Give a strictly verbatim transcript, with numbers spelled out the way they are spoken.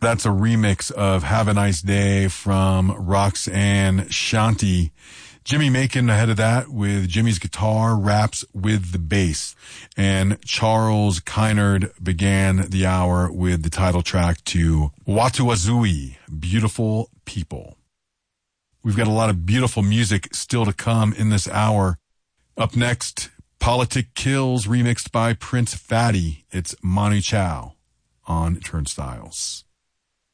that's a remix of Have a Nice Day from Roxanne Shanti. Jimmy Macon ahead of that with Jimmy's Guitar Raps with the Bass. And Charles Kynard began the hour with the title track to Watu Wazui, Beautiful People. We've got a lot of beautiful music still to come in this hour. Up next, Politic Kills remixed by Prince Fatty. It's Manu Chao on Turnstiles.